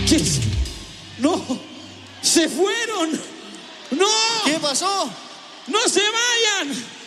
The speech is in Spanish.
¿Qué? No, se fueron. No. ¿Qué pasó? No se vayan.